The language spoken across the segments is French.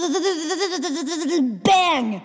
Bang!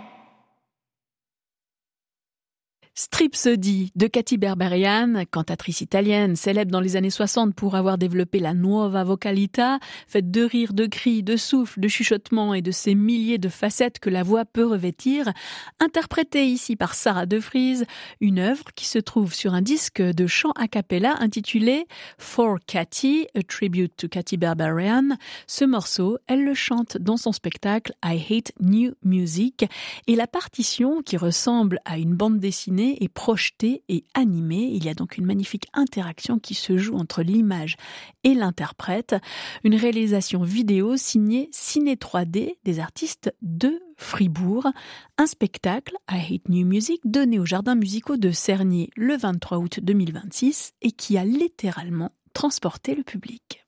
Stripsody de Katy Berberian, cantatrice italienne, célèbre dans les années 60 pour avoir développé la nuova vocalità, faite de rires, de cris, de souffles, de chuchotements et de ces milliers de facettes que la voix peut revêtir, interprétée ici par Sarah De Vries, une œuvre qui se trouve sur un disque de chant a cappella intitulé For Katy, a tribute to Katy Berberian. Ce morceau, elle le chante dans son spectacle I Hate New Music, et la partition, qui ressemble à une bande dessinée, est projetée et animée. Il y a donc une magnifique interaction qui se joue entre l'image et l'interprète. Une réalisation vidéo signée Ciné 3D des artistes de Fribourg. Un spectacle, I Hate New Music, donné aux Jardins musicaux de Cernier le 23 août 2026 et qui a littéralement transporté le public.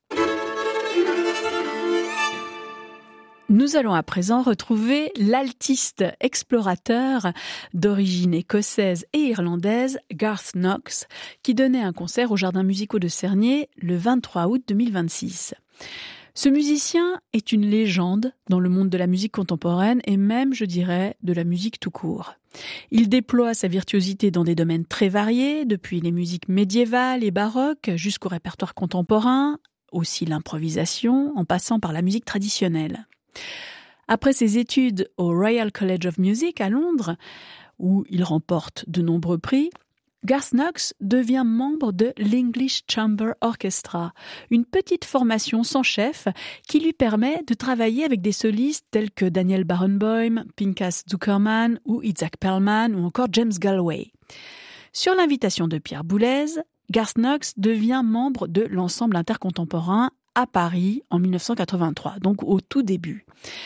Nous allons à présent retrouver l'altiste explorateur d'origine écossaise et irlandaise Garth Knox, qui donnait un concert aux Jardins musicaux de Cernier le 23 août 2026. Ce musicien est une légende dans le monde de la musique contemporaine et même, je dirais, de la musique tout court. Il déploie sa virtuosité dans des domaines très variés, depuis les musiques médiévales et baroques jusqu'au répertoire contemporain, aussi l'improvisation, en passant par la musique traditionnelle. Après ses études au Royal College of Music à Londres, où il remporte de nombreux prix, Garth Knox devient membre de l'English Chamber Orchestra, une petite formation sans chef qui lui permet de travailler avec des solistes tels que Daniel Barenboim, Pinchas Zuckerman ou Isaac Perlman ou encore James Galway. Sur l'invitation de Pierre Boulez, Garth Knox devient membre de l'ensemble intercontemporain à Paris en 1983, donc au tout début.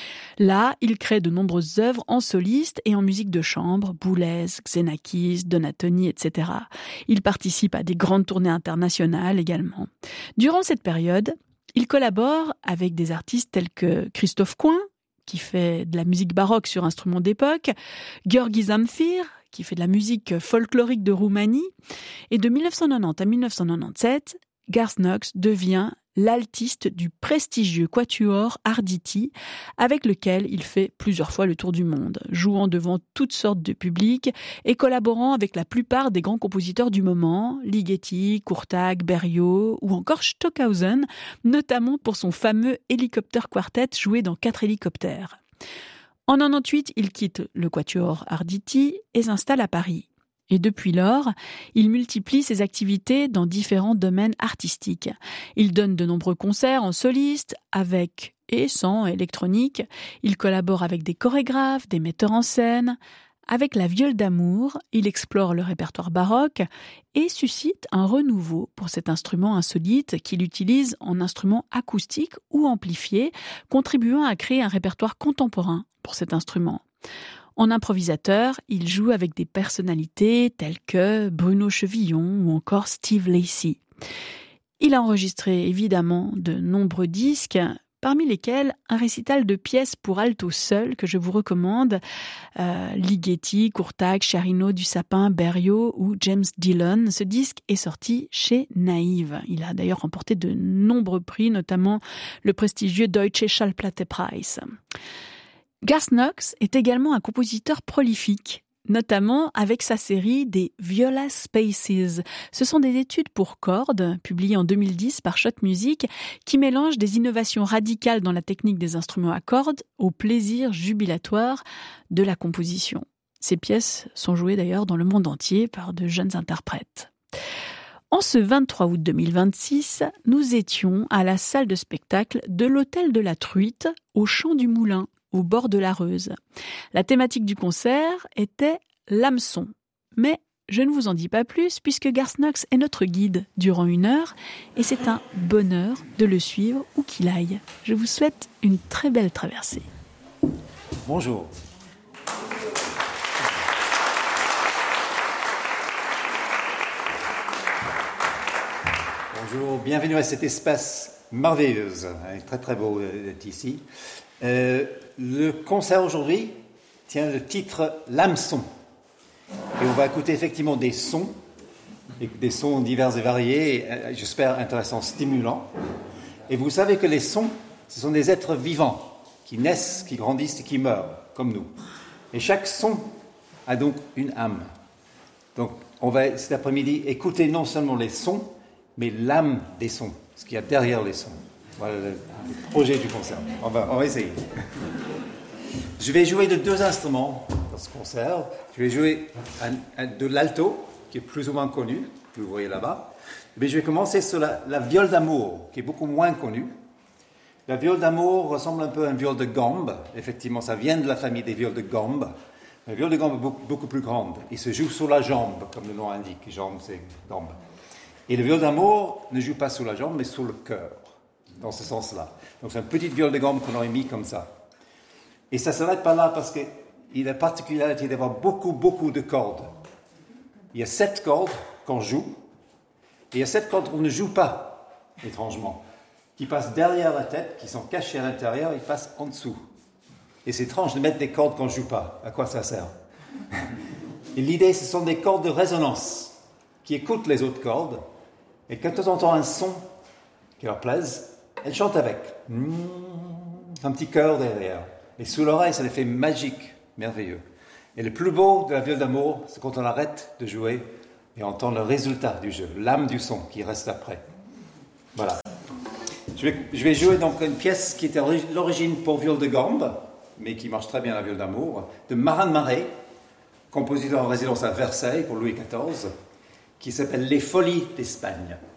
Là, il crée de nombreuses œuvres en soliste et en musique de chambre, Boulez, Xenakis, Donatoni, etc. Il participe à des grandes tournées internationales également. Durant cette période, il collabore avec des artistes tels que Christophe Coin, qui fait de la musique baroque sur instruments d'époque, Gheorghi Zamfir, qui fait de la musique folklorique de Roumanie, et de 1990 à 1997, Garth Knox devient l'altiste du prestigieux quatuor Arditi, avec lequel il fait plusieurs fois le tour du monde, jouant devant toutes sortes de publics et collaborant avec la plupart des grands compositeurs du moment, Ligeti, Kurtág, Berio ou encore Stockhausen, notamment pour son fameux hélicoptère quartet joué dans 4 hélicoptères. En 1998, il quitte le quatuor Arditi et s'installe à Paris. Et depuis lors, il multiplie ses activités dans différents domaines artistiques. Il donne de nombreux concerts en soliste, avec et sans électronique. Il collabore avec des chorégraphes, des metteurs en scène. Avec la viole d'amour, il explore le répertoire baroque et suscite un renouveau pour cet instrument insolite qu'il utilise en instrument acoustique ou amplifié, contribuant à créer un répertoire contemporain pour cet instrument. En improvisateur, il joue avec des personnalités telles que Bruno Chevillon ou encore Steve Lacy. Il a enregistré évidemment de nombreux disques, parmi lesquels un récital de pièces pour alto seul que je vous recommande, Ligeti, Kurtág, Charino, Dussapin, Berio ou James Dillon. Ce disque est sorti chez Naïve. Il a d'ailleurs remporté de nombreux prix, notamment le prestigieux Deutsche Schallplattepreis. Garth Knox est également un compositeur prolifique, notamment avec sa série des Viola Spaces. Ce sont des études pour cordes, publiées en 2010 par Schott Music, qui mélangent des innovations radicales dans la technique des instruments à cordes au plaisir jubilatoire de la composition. Ces pièces sont jouées d'ailleurs dans le monde entier par de jeunes interprètes. En ce 23 août 2026, nous étions à la salle de spectacle de l'Hôtel de la Truite, au Champ du Moulin, au bord de la Reuse. La thématique du concert était l'hameçon. Mais je ne vous en dis pas plus puisque Garth Knox est notre guide durant 1 heure et c'est un bonheur de le suivre où qu'il aille. Je vous souhaite une très belle traversée. Bonjour. Bonjour, bienvenue à cet espace merveilleux. Très très beau d'être ici. Le concert aujourd'hui tient le titre L'hameçon. Et on va écouter effectivement des sons divers et variés, j'espère intéressants, stimulants. Et vous savez que les sons, ce sont des êtres vivants qui naissent, qui grandissent et qui meurent, comme nous. Et chaque son a donc une âme. Donc, on va cet après-midi écouter non seulement les sons, mais l'âme des sons, ce qu'il y a derrière les sons. Voilà le projet du concert. On va essayer. Je vais jouer de 2 instruments dans ce concert. Je vais jouer de l'alto, qui est plus ou moins connu, que vous voyez là-bas. Mais je vais commencer sur la viole d'amour, qui est beaucoup moins connue. La viole d'amour ressemble un peu à une viole de gambe. Effectivement, ça vient de la famille des violes de gambe. La viole de gambe est beaucoup plus grande. Il se joue sur la jambe, comme le nom indique. Jambe, c'est gambe. Et la viole d'amour ne joue pas sur la jambe, mais sur le cœur, dans ce sens-là. Donc c'est une petite viole de gambe qu'on aurait mis comme ça. Et ça ne s'arrête pas là parce qu'il a la particularité d'avoir beaucoup de cordes. Il y a 7 cordes qu'on joue, et il y a 7 cordes qu'on ne joue pas, étrangement, qui passent derrière la tête, qui sont cachées à l'intérieur, ils passent en dessous. Et c'est étrange de mettre des cordes qu'on ne joue pas. À quoi ça sert? Et l'idée, ce sont des cordes de résonance qui écoutent les autres cordes, et quand elles entendent un son qui leur plaise, elles chantent avec. Un petit chœur derrière. Et sous l'oreille, c'est un effet magique, merveilleux. Et le plus beau de la viole d'amour, c'est quand on arrête de jouer et on entend le résultat du jeu, l'âme du son qui reste après. Voilà. Je vais jouer donc une pièce qui était l'origine pour viole de gambe, mais qui marche très bien la viole d'amour, de Marin de Marais, compositeur en résidence à Versailles pour Louis XIV, qui s'appelle Les Folies d'Espagne.